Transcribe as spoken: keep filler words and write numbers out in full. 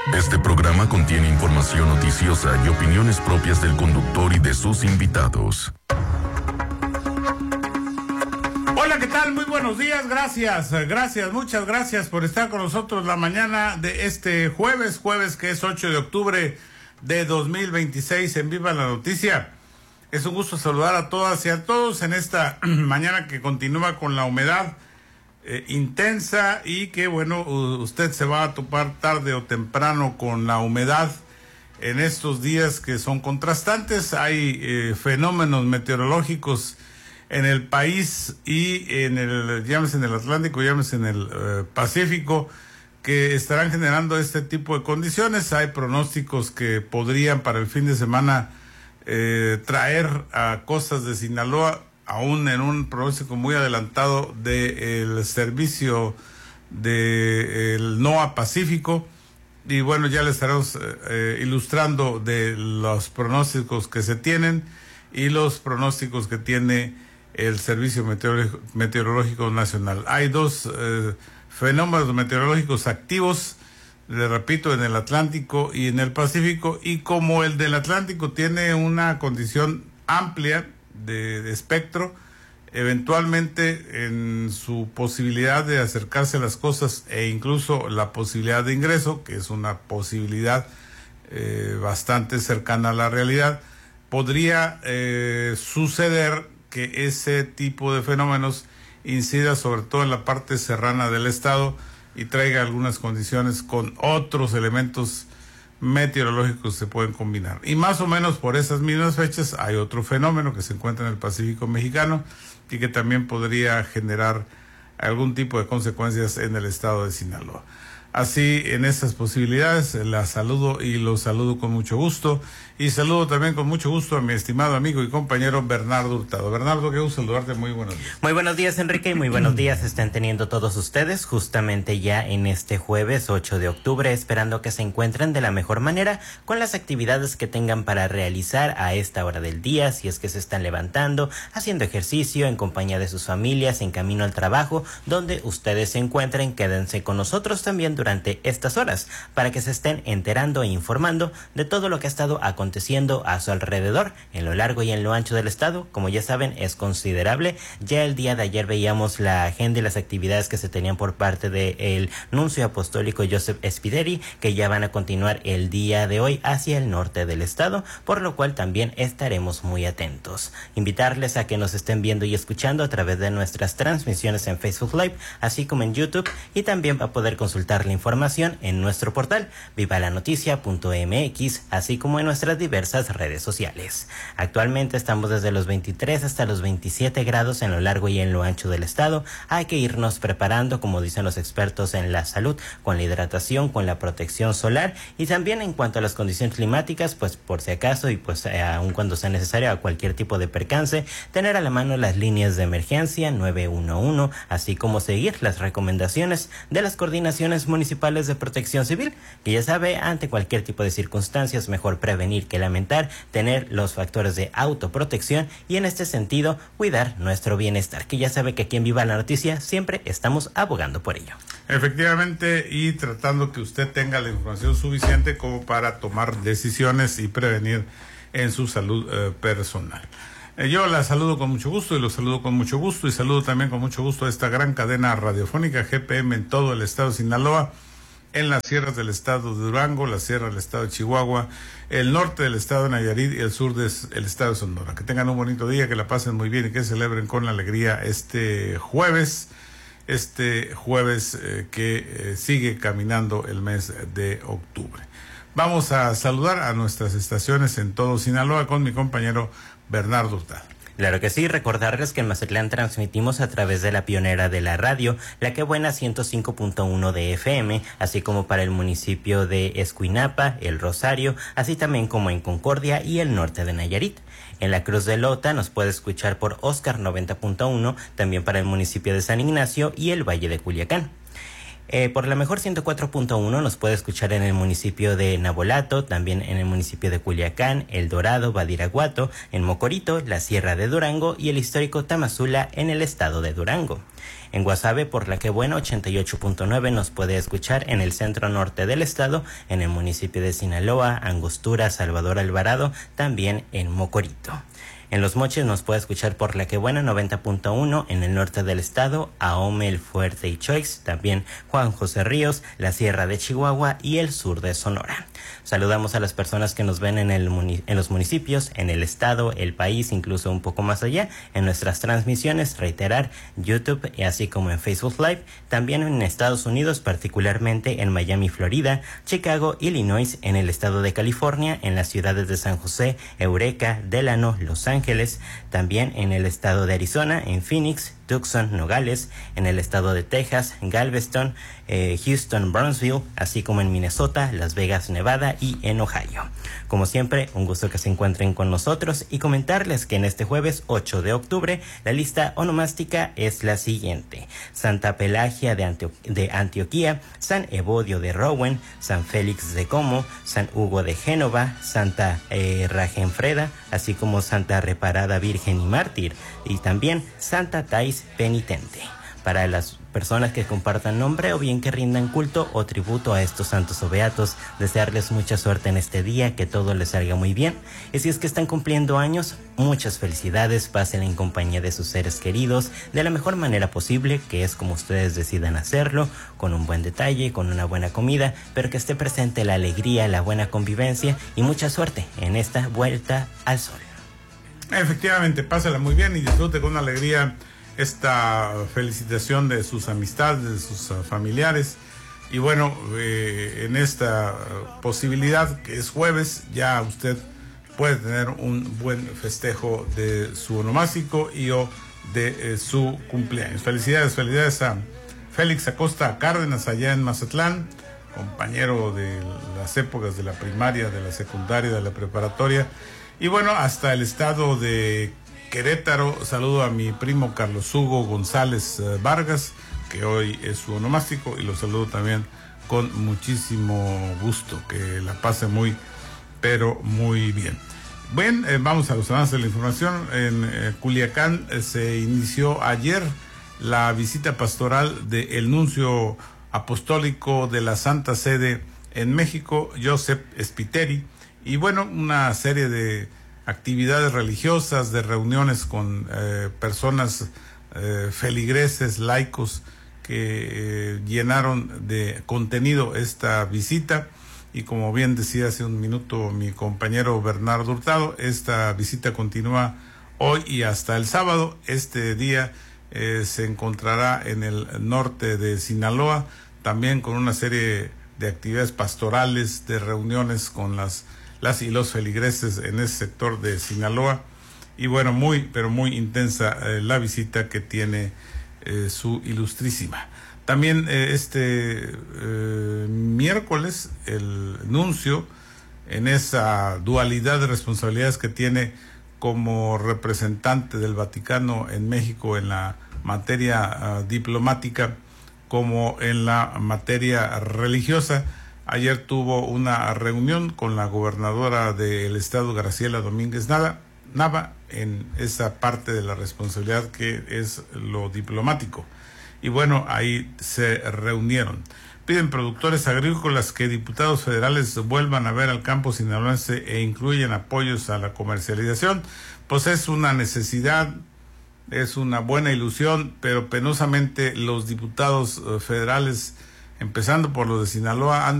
Este programa contiene información noticiosa y opiniones propias del conductor y de sus invitados. Hola, ¿qué tal? Muy buenos días, gracias, gracias, muchas gracias por estar con nosotros la mañana de este jueves, jueves que es ocho de octubre de dos mil veintiséis en Viva la Noticia. Es un gusto saludar a todas y a todos en esta mañana que continúa con la humedad eh, intensa y que, bueno, usted se va a topar tarde o temprano con la humedad en estos días que son contrastantes. Hay eh, fenómenos meteorológicos en el país y en el, llámese en el Atlántico, llámese en el eh, Pacífico, que estarán generando este tipo de condiciones. Hay pronósticos que podrían para el fin de semana eh, traer a costas de Sinaloa, aún en un pronóstico muy adelantado del servicio del NOAA Pacífico. Y bueno, ya les estaremos eh, ilustrando de los pronósticos que se tienen y los pronósticos que tiene el Servicio Meteorológico, Meteorológico Nacional. Hay dos eh, fenómenos meteorológicos activos, le repito, en el Atlántico y en el Pacífico, y como el del Atlántico tiene una condición amplia de, de espectro, eventualmente en su posibilidad de acercarse a las cosas e incluso la posibilidad de ingreso, que es una posibilidad eh, bastante cercana a la realidad, podría eh, suceder que ese tipo de fenómenos incida sobre todo en la parte serrana del estado y traiga algunas condiciones con otros elementos meteorológicos que se pueden combinar. Y más o menos por esas mismas fechas hay otro fenómeno que se encuentra en el Pacífico mexicano y que también podría generar algún tipo de consecuencias en el estado de Sinaloa. Así, en estas posibilidades, la saludo y los saludo con mucho gusto. Y saludo también con mucho gusto a mi estimado amigo y compañero Bernardo Hurtado. Bernardo, qué gusto saludarte, muy buenos días. Muy buenos días, Enrique, y muy buenos días están teniendo todos ustedes justamente ya en este jueves ocho de octubre, esperando que se encuentren de la mejor manera con las actividades que tengan para realizar a esta hora del día, si es que se están levantando, haciendo ejercicio en compañía de sus familias, en camino al trabajo, donde ustedes se encuentren, quédense con nosotros también durante durante estas horas para que se estén enterando e informando de todo lo que ha estado aconteciendo a su alrededor en lo largo y en lo ancho del estado. Como ya saben, es considerable. Ya el día de ayer veíamos la agenda y las actividades que se tenían por parte del nuncio apostólico Joseph Spideri, que ya van a continuar el día de hoy hacia el norte del estado, por lo cual también estaremos muy atentos. Invitarles a que nos estén viendo y escuchando a través de nuestras transmisiones en Facebook Live, así como en YouTube, y también va a poder consultar la información en nuestro portal viva la noticia punto m x, así como en nuestras diversas redes sociales. Actualmente estamos desde los veintitrés hasta los veintisiete grados en lo largo y en lo ancho del estado. Hay que irnos preparando, como dicen los expertos en la salud, con la hidratación, con la protección solar, y también en cuanto a las condiciones climáticas, pues por si acaso y pues eh, aun cuando sea necesario a cualquier tipo de percance, tener a la mano las líneas de emergencia nueve uno uno, así como seguir las recomendaciones de las coordinaciones municipales de protección civil, que ya sabe, ante cualquier tipo de circunstancias, mejor prevenir que lamentar, tener los factores de autoprotección y en este sentido cuidar nuestro bienestar, que ya sabe que aquí en Viva la Noticia siempre estamos abogando por ello. Efectivamente, y tratando que usted tenga la información suficiente como para tomar decisiones y prevenir en su salud eh, personal. Eh, yo la saludo con mucho gusto y los saludo con mucho gusto y saludo también con mucho gusto a esta gran cadena radiofónica G P M en todo el estado de Sinaloa, en las sierras del estado de Durango, la sierra del estado de Chihuahua, el norte del estado de Nayarit y el sur del estado de Sonora. Que tengan un bonito día, que la pasen muy bien y que celebren con alegría este jueves, este jueves eh, que eh, sigue caminando el mes de octubre. Vamos a saludar a nuestras estaciones en todo Sinaloa con mi compañero Bernardo Hurtado. Claro que sí, recordarles que en Mazatlán transmitimos a través de la pionera de la radio, La Que Buena ciento cinco punto uno de F M, así como para el municipio de Escuinapa, El Rosario, así también como en Concordia y el norte de Nayarit. En la Cruz de Lota nos puede escuchar por Oscar noventa punto uno, también para el municipio de San Ignacio y el Valle de Culiacán. Eh, por la mejor ciento cuatro punto uno nos puede escuchar en el municipio de Nabolato, también en el municipio de Culiacán, El Dorado, Badiraguato, en Mocorito, la Sierra de Durango y el histórico Tamazula en el estado de Durango. En Guasave, por la que buena, ochenta y ocho punto nueve nos puede escuchar en el centro norte del estado, en el municipio de Sinaloa, Angostura, Salvador Alvarado, también en Mocorito. En Los Mochis nos puede escuchar por la que buena, noventa punto uno en el norte del estado, Ahome, El Fuerte y Choix, también Juan José Ríos, la Sierra de Chihuahua y el sur de Sonora. Saludamos a las personas que nos ven en, el muni- en los municipios, en el estado, el país, incluso un poco más allá, en nuestras transmisiones, reiterar, YouTube y así como en Facebook Live, también en Estados Unidos, particularmente en Miami, Florida, Chicago, Illinois, en el estado de California, en las ciudades de San José, Eureka, Delano, Los Ángeles, también en el estado de Arizona, en Phoenix, Tucson, Nogales, en el estado de Texas, Galveston, eh, Houston, Brownsville, así como en Minnesota, Las Vegas, Nevada y en Ohio. Como siempre, un gusto que se encuentren con nosotros y comentarles que en este jueves ocho de octubre la lista onomástica es la siguiente: Santa Pelagia de, Antio- de Antioquía, San Evodio de Rowen, San Félix de Como, San Hugo de Génova, Santa eh, Ragenfreda, así como Santa Reparada Virgen y Mártir, y también Santa Thais Penitente. Para las personas que compartan nombre o bien que rindan culto o tributo a estos santos o beatos, desearles mucha suerte en este día, que todo les salga muy bien. Y si es que están cumpliendo años, muchas felicidades, pasen en compañía de sus seres queridos de la mejor manera posible, que es como ustedes decidan hacerlo, con un buen detalle, con una buena comida, pero que esté presente la alegría, la buena convivencia y mucha suerte en esta vuelta al sol. Efectivamente, pásala muy bien y disfrute con alegría esta felicitación de sus amistades, de sus uh, familiares. Y bueno, eh, en esta uh, posibilidad que es jueves, ya usted puede tener un buen festejo de su onomástico y o de eh, su cumpleaños. Felicidades, felicidades a Félix Acosta Cárdenas allá en Mazatlán, compañero de las épocas de la primaria, de la secundaria, de la preparatoria. Y bueno, hasta el estado de Querétaro, saludo a mi primo Carlos Hugo González uh, Vargas, que hoy es su onomástico, y lo saludo también con muchísimo gusto, que la pase muy, pero muy bien. Bien, eh, vamos a los avances de la información. En eh, Culiacán eh, se inició ayer la visita pastoral del nuncio apostólico de la Santa Sede en México, Joseph Spiteri, y bueno, una serie de actividades religiosas, de reuniones con eh, personas eh, feligreses, laicos, que eh, llenaron de contenido esta visita. Y como bien decía hace un minuto mi compañero Bernardo Hurtado, esta visita continúa hoy y hasta el sábado. Este día eh, se encontrará en el norte de Sinaloa, también con una serie de actividades pastorales, de reuniones con las las y los feligreses en ese sector de Sinaloa. Y bueno, muy, pero muy intensa eh, la visita que tiene eh, su ilustrísima. También eh, este eh, miércoles el nuncio, en esa dualidad de responsabilidades que tiene como representante del Vaticano en México en la materia uh, diplomática como en la materia religiosa, ayer tuvo una reunión con la gobernadora del estado, Graciela Domínguez Nava, Nava, en esa parte de la responsabilidad que es lo diplomático. Y bueno, ahí se reunieron. Piden productores agrícolas que diputados federales vuelvan a ver al campo sinaloense e incluyan apoyos a la comercialización. Pues es una necesidad, es una buena ilusión, pero penosamente los diputados federales, empezando por los de Sinaloa, han